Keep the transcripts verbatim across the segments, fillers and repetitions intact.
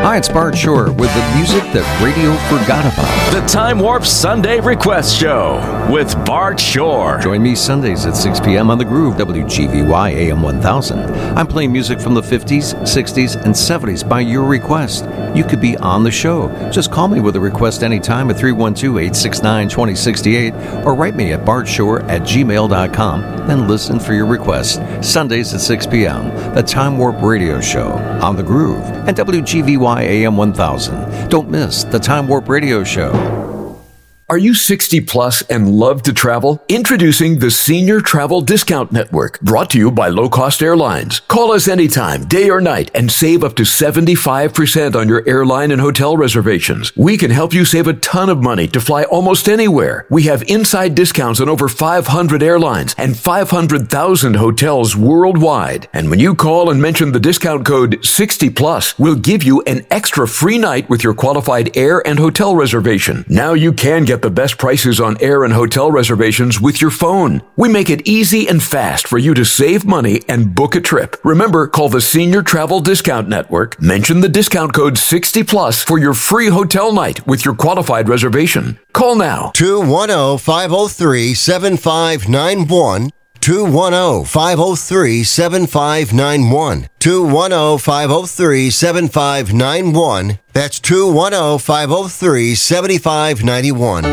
Hi, it's Bart Shore with the music that radio forgot about. The Time Warp Sunday Request Show with Bart Shore. Join me Sundays at six p.m. on The Groove, W G V Y A M one thousand. I'm playing music from the fifties, sixties, and seventies by your request. You could be on the show. Just call me with a request anytime at three one two, eight six nine, two zero six eight or write me at bartshore at gmail dot com and listen for your request. Sundays at six p.m. The Time Warp Radio Show on The Groove and W G V Y A M one thousand. Don't miss the Time Warp Radio Show. Are you sixty plus and love to travel? Introducing the Senior Travel Discount Network, brought to you by Low Cost Airlines. Call us anytime, day or night, and save up to seventy-five percent on your airline and hotel reservations. We can help you save a ton of money to fly almost anywhere. We have inside discounts on over five hundred airlines and five hundred thousand hotels worldwide. And when you call and mention the discount code sixty plus, we'll give you an extra free night with your qualified air and hotel reservation. Now you can get the best prices on air and hotel reservations with your phone. We make it easy and fast for you to save money and book a trip. Remember, call the Senior Travel Discount Network, mention the discount code sixty plus for your free hotel night with your qualified reservation. Call now. two one zero, five zero three, seven five nine one. two one zero, five zero three, seven five nine one. two one zero, five zero three, seven five nine one. That's two one zero, five zero three, seven five nine one.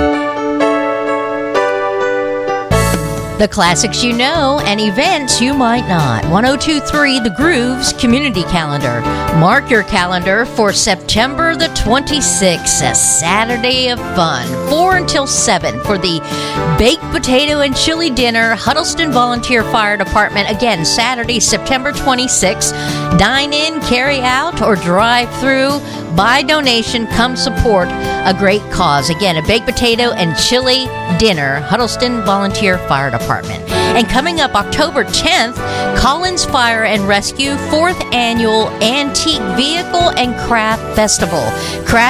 The classics you know and events you might not. ten twenty-three The Groove's Community Calendar. Mark your calendar for September the twenty-sixth, a Saturday of fun. four until seven for the Baked Potato and Chili Dinner, Huddleston Volunteer Fire Department. Again, Saturday, September twenty-sixth. Dine in, carry out, or drive through. Buy donation, come support a great cause. Again, a Baked Potato and Chili Dinner, Huddleston Volunteer Fire Department. And coming up October tenth, Collins Fire and Rescue fourth Annual Antique Vehicle and Craft Festival. Craft